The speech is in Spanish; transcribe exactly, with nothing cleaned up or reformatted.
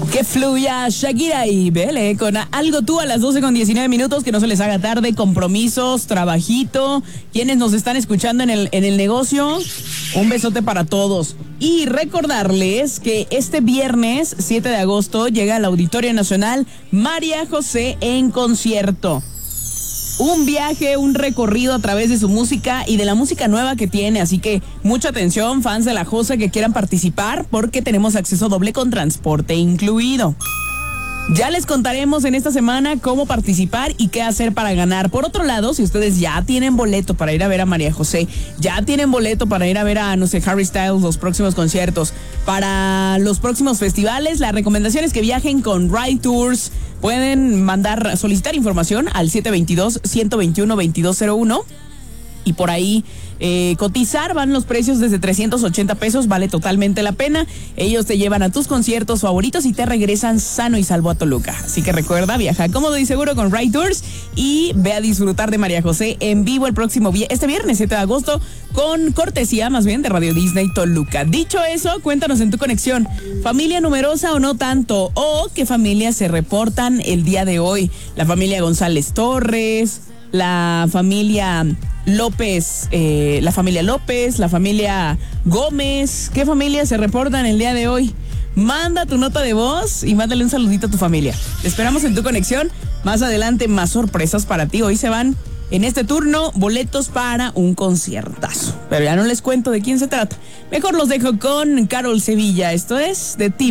Que fluya Shakira y Bele con Algo Tú a las doce con diecinueve minutos, que no se les haga tarde, compromisos, trabajito. Quienes nos están escuchando en el, en el negocio, un besote para todos. Y recordarles que este viernes siete de agosto llega al Auditorio Nacional María José en concierto. Un viaje, un recorrido a través de su música y de la música nueva que tiene. Así que mucha atención, fans de la José que quieran participar, porque tenemos acceso doble con transporte incluido. Ya les contaremos en esta semana cómo participar y qué hacer para ganar. Por otro lado, si ustedes ya tienen boleto para ir a ver a María José, ya tienen boleto para ir a ver a, no sé, Harry Styles, los próximos conciertos, para los próximos festivales, la recomendación es que viajen con Ride Tours. Pueden mandar, solicitar información al siete dos dos, uno dos uno, dos dos cero uno y por ahí eh, cotizar. Van los precios desde trescientos ochenta pesos, vale totalmente la pena. Ellos te llevan a tus conciertos favoritos y te regresan sano y salvo a Toluca. Así que recuerda, viaja cómodo y seguro con Ride Tours y ve a disfrutar de María José en vivo el próximo vi- este viernes siete de agosto, con cortesía más bien de Radio Disney Toluca. Dicho eso, cuéntanos en tu conexión, familia numerosa o no tanto, o qué familias se reportan el día de hoy. La familia González Torres, la familia López, eh, la familia López, la familia Gómez. ¿Qué familias se reportan el día de hoy? Manda tu nota de voz y mándale un saludito a tu familia. Te esperamos en tu conexión. Más adelante, más sorpresas para ti. Hoy se van en este turno boletos para un conciertazo, pero ya no les cuento de quién se trata. Mejor los dejo con Carol Sevilla. Esto es de ti.